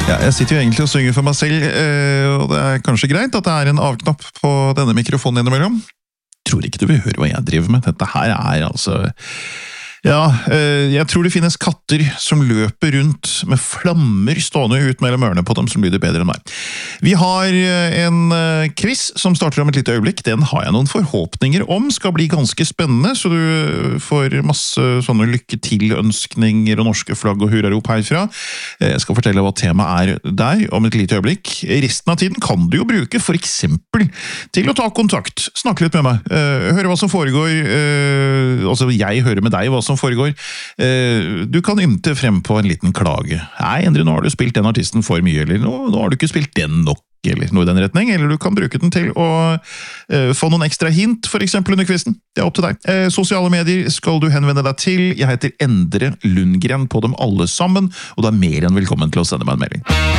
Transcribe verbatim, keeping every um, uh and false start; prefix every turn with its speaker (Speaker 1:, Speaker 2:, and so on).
Speaker 1: Ja, jeg sitter jo egentlig og synger for meg selv, og det er kanskje greit at det er en av-knapp på denne mikrofonen innimellom. Tror ikke du vil høre hva jeg driver med. Dette her er altså... Ja, jeg tror det finnes katter som løper rundt med flammer stående ut mellom ørene på dem som lyder bedre enn meg. Vi har en quiz som starter om et lite øyeblikk. Den har jeg noen forhåpninger om, skal bli ganske spennende, så du får masse sånne lykke til-ønskninger og norske flagg og hurrarop herfra. Jeg skal fortelle hva temaet er der om et lite øyeblikk. Resten av tiden kan du jo bruke for eksempel til å ta kontakt, snakke litt med meg, høre hva som foregår, altså jeg hører med deg hva som foregår. Du kan ymte frem på en liten klage. Nei, Endre, nå har du spilt den artisten for mye, eller nå, nå har du ikke spilt den nok, eller noe i den retning, eller du kan bruke den til å uh, få noen ekstra hint, for eksempel under quizen. Det er opp til deg. Uh, sosiale medier skal du henvende deg til. Jeg heter Endre Lundgren på dem alle sammen, og du er mer enn velkommen til å sende meg en melding.